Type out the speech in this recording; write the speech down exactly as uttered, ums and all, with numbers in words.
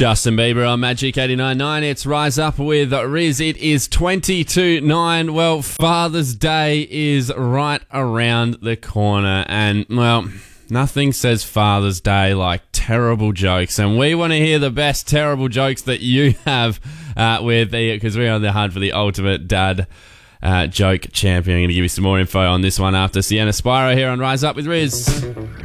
Justin Bieber on Magic eighty-nine point nine. It's Rise Up with Riz. It is twenty-two nine. Well, Father's Day is right around the corner. And, well, nothing says Father's Day like terrible jokes. And we want to hear the best terrible jokes that you have uh, with the, because we're on the hunt for the ultimate dad uh, joke champion. I'm going to give you some more info on this one after Sienna Spyro here on Rise Up with Riz.